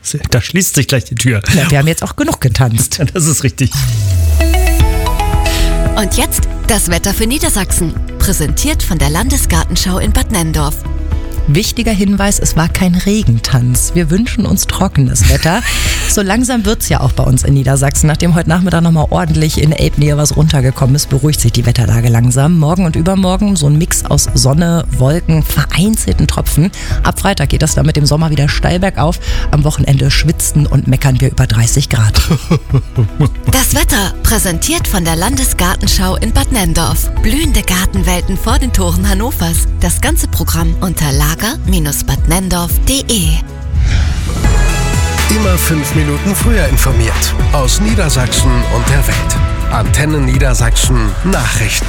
Da schließt sich gleich die Tür. Ja, wir haben jetzt auch genug getanzt. Das ist richtig. Und jetzt das Wetter für Niedersachsen. Präsentiert von der Landesgartenschau in Bad Nenndorf. Wichtiger Hinweis, es war kein Regentanz. Wir wünschen uns trockenes Wetter. So langsam wird's ja auch bei uns in Niedersachsen. Nachdem heute Nachmittag nochmal ordentlich in Elbnähe was runtergekommen ist, beruhigt sich die Wetterlage langsam. Morgen und übermorgen so ein Mix aus Sonne, Wolken, vereinzelten Tropfen. Ab Freitag geht das dann mit dem Sommer wieder steil bergauf. Am Wochenende schwitzen und meckern wir über 30 Grad. Das Wetter präsentiert von der Landesgartenschau in Bad Nenndorf. Blühende Gartenwelten vor den Toren Hannovers. Das ganze Programm unter lager-badnendorf.de. Immer 5 Minuten früher informiert. Aus Niedersachsen und der Welt. Antenne Niedersachsen Nachrichten.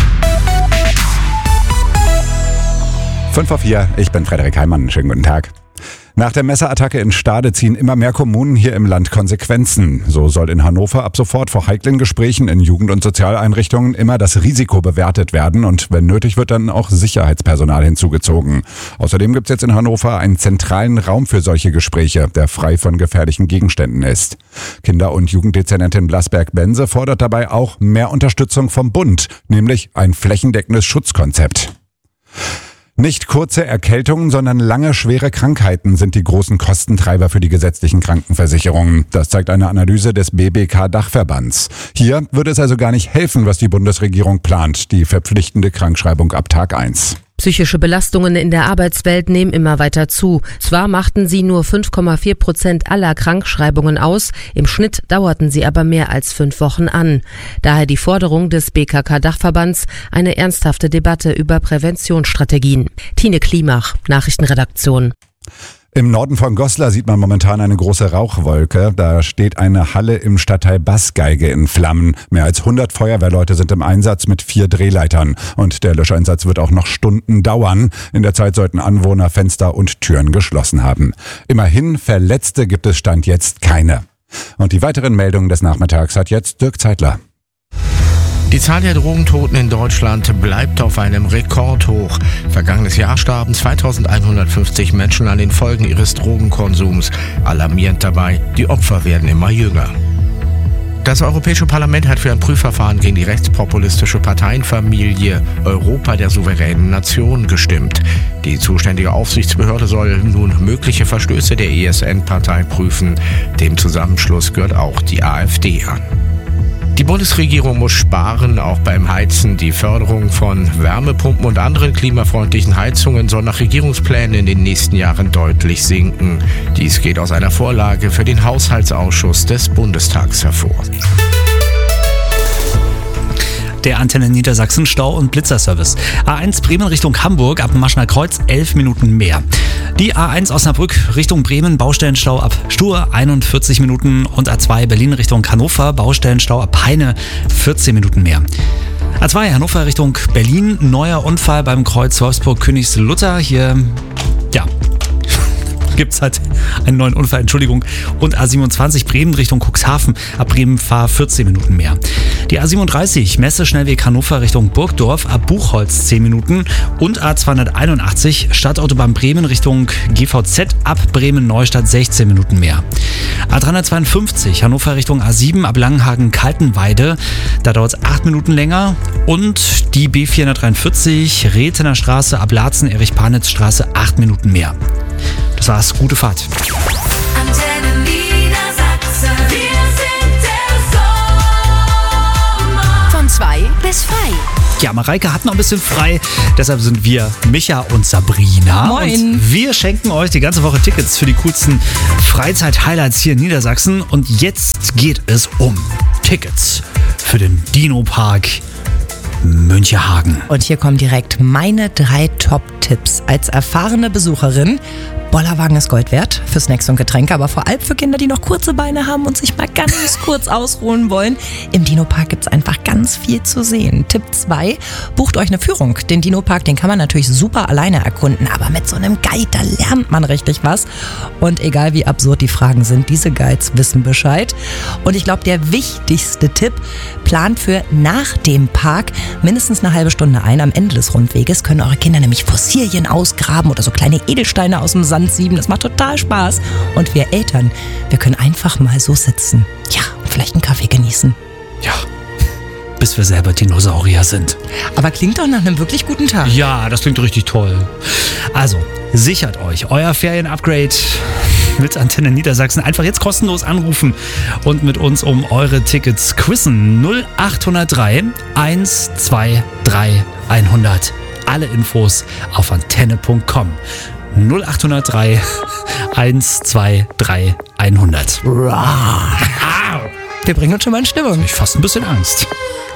5:04, ich bin Frederik Heimann. Schönen guten Tag. Nach der Messerattacke in Stade ziehen immer mehr Kommunen hier im Land Konsequenzen. So soll in Hannover ab sofort vor heiklen Gesprächen in Jugend- und Sozialeinrichtungen immer das Risiko bewertet werden und wenn nötig wird dann auch Sicherheitspersonal hinzugezogen. Außerdem gibt es jetzt in Hannover einen zentralen Raum für solche Gespräche, der frei von gefährlichen Gegenständen ist. Kinder- und Jugenddezernentin Blasberg-Bense fordert dabei auch mehr Unterstützung vom Bund, nämlich ein flächendeckendes Schutzkonzept. Nicht kurze Erkältungen, sondern lange schwere Krankheiten sind die großen Kostentreiber für die gesetzlichen Krankenversicherungen. Das zeigt eine Analyse des BBK-Dachverbands. Hier würde es also gar nicht helfen, was die Bundesregierung plant, die verpflichtende Krankschreibung ab Tag 1. Psychische Belastungen in der Arbeitswelt nehmen immer weiter zu. Zwar machten sie nur 5,4% aller Krankschreibungen aus, im Schnitt dauerten sie aber mehr als 5 Wochen an. Daher die Forderung des BKK-Dachverbands, eine ernsthafte Debatte über Präventionsstrategien. Tine Klimach, Nachrichtenredaktion. Im Norden von Goslar sieht man momentan eine große Rauchwolke. Da steht eine Halle im Stadtteil Baßgeige in Flammen. Mehr als 100 Feuerwehrleute sind im Einsatz mit 4 Drehleitern. Und der Löscheinsatz wird auch noch Stunden dauern. In der Zeit sollten Anwohner Fenster und Türen geschlossen haben. Immerhin, Verletzte gibt es Stand jetzt keine. Und die weiteren Meldungen des Nachmittags hat jetzt Dirk Zeitler. Die Zahl der Drogentoten in Deutschland bleibt auf einem Rekordhoch. Vergangenes Jahr starben 2150 Menschen an den Folgen ihres Drogenkonsums. Alarmierend dabei, die Opfer werden immer jünger. Das Europäische Parlament hat für ein Prüfverfahren gegen die rechtspopulistische Parteienfamilie Europa der souveränen Nation gestimmt. Die zuständige Aufsichtsbehörde soll nun mögliche Verstöße der ESN-Partei prüfen. Dem Zusammenschluss gehört auch die AfD an. Die Bundesregierung muss sparen, auch beim Heizen. Die Förderung von Wärmepumpen und anderen klimafreundlichen Heizungen soll nach Regierungsplänen in den nächsten Jahren deutlich sinken. Dies geht aus einer Vorlage für den Haushaltsausschuss des Bundestags hervor. Der Antenne Niedersachsen Stau- und Blitzerservice. A1 Bremen Richtung Hamburg ab Maschner Kreuz 11 Minuten mehr. Die A1 Osnabrück Richtung Bremen Baustellenstau ab Stur 41 Minuten und A2 Berlin Richtung Hannover Baustellenstau ab Heine 14 Minuten mehr. A2 Hannover Richtung Berlin, neuer Unfall beim Kreuz Wolfsburg-Königslutter. Hier, gibt es halt einen neuen Unfall, Entschuldigung. Und A27 Bremen Richtung Cuxhaven, ab Bremen fahr 14 Minuten mehr. Die A37 Messe-Schnellweg Hannover Richtung Burgdorf, ab Buchholz 10 Minuten. Und A281 Stadtautobahn Bremen Richtung GVZ, ab Bremen-Neustadt 16 Minuten mehr. A352 Hannover Richtung A7, ab Langenhagen-Kaltenweide, da dauert es 8 Minuten länger. Und die B443 Rethener Straße, ab Laatzen-Erich-Panitz-Straße 8 Minuten mehr. Das war's, gute Fahrt. Antenne Niedersachsen, wir sind der Sommer. Von 2 bis frei. Ja, Mareike hat noch ein bisschen frei, deshalb sind wir Micha und Sabrina. Moin. Und wir schenken euch die ganze Woche Tickets für die coolsten Freizeit-Highlights hier in Niedersachsen. Und jetzt geht es um Tickets für den Dino-Park Münchehagen. Und hier kommen direkt meine 3 Top-Tipps. Als erfahrene Besucherin, Bollerwagen ist Gold wert für Snacks und Getränke, aber vor allem für Kinder, die noch kurze Beine haben und sich mal ganz kurz ausruhen wollen. Im Dino-Park gibt es einfach ganz viel zu sehen. Tipp 2, bucht euch eine Führung. Den Dino-Park, den kann man natürlich super alleine erkunden, aber mit so einem Guide, da lernt man richtig was. Und egal wie absurd die Fragen sind, diese Guides wissen Bescheid. Und ich glaube, der wichtigste Tipp, plant für nach dem Park mindestens eine halbe Stunde ein. Am Ende des Rundweges können eure Kinder nämlich Fossilien ausgraben oder so kleine Edelsteine aus dem Sand Land 7. Das macht total Spaß. Und wir Eltern, wir können einfach mal so sitzen. Ja, und vielleicht einen Kaffee genießen. Ja, bis wir selber Dinosaurier sind. Aber klingt doch nach einem wirklich guten Tag. Ja, das klingt richtig toll. Also, sichert euch euer Ferien-Upgrade mit Antenne Niedersachsen. Einfach jetzt kostenlos anrufen und mit uns um eure Tickets quizzen. 0803 123 100. Alle Infos auf antenne.com. 0803 123 100. Wir bringen uns schon mal in Stimmung. Ich fast ein bisschen Angst.